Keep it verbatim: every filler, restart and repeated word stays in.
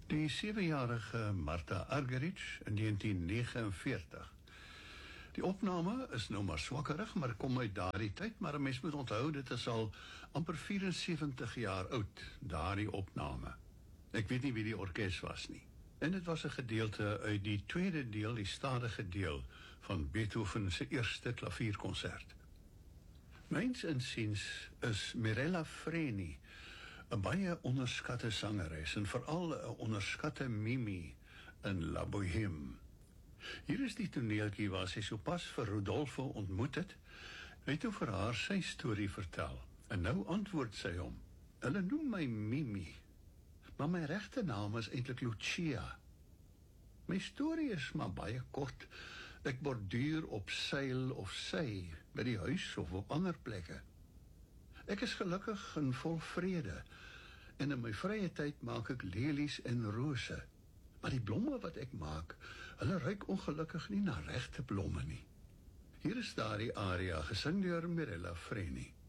Die sewejarige Martha Argerich in negentien negenenveertig. Die opname is nou maar swakkerig, maar kom uit daardie tyd, maar 'n mens moet onthou, dit is al amper vierensewentig jaar oud, daardie opname. Ek weet nie wie die orkes was nie. En dit was 'n gedeelte uit die tweede deel, die stadige deel, van Beethoven se eerste klavierkonsert. Myns insiens is Mirella Freni 'n baie onderskatte sangeres, en veral 'n onderskatte mimi in La Bohème. Hier is die toneeltjie waar sy sopas vir Rodolfo ontmoet het. Hy het toe vir haar sy storie vertel, en nou antwoord sy hom: "Hulle noem my Mimi, maar my regte naam is eintlik Lucia. My storie is maar baie kort. Ek borduur op seil of sy, by die huis of op ander plekke. Ek is gelukkig en vol vrede, en in my vrye tyd maak ek lelies en rose. Maar die blomme wat ek maak, hulle ruik ongelukkig nie na regte blomme nie." Hier is daardie aria, gesing deur Mirella Freni.